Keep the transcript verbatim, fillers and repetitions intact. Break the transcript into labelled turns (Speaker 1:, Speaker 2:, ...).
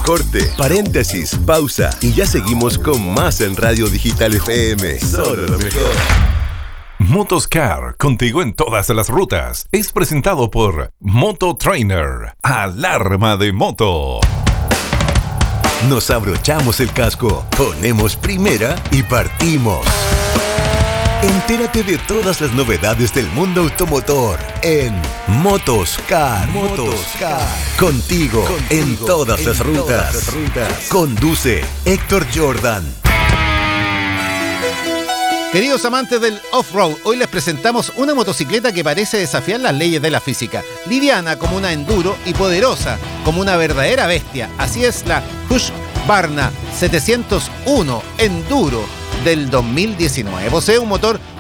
Speaker 1: Corte, paréntesis, pausa y ya seguimos con más en Radio Digital F M. Solo lo mejor.
Speaker 2: Motoscar, contigo en todas las rutas. Es presentado por Moto Trainer. Alarma de moto.
Speaker 1: Nos abrochamos el casco, ponemos primera y partimos. Entérate de todas las novedades del mundo automotor en Motoscar. Motoscar. Contigo, Contigo en todas, en las, rutas. todas las rutas. Conduce Héctor Jordan.
Speaker 3: Queridos amantes del off-road, hoy les presentamos una motocicleta que parece desafiar las leyes de la física. Liviana como una enduro y poderosa como una verdadera bestia. Así es la Husqvarna setecientos uno Enduro del dos mil diecinueve. Posee un motor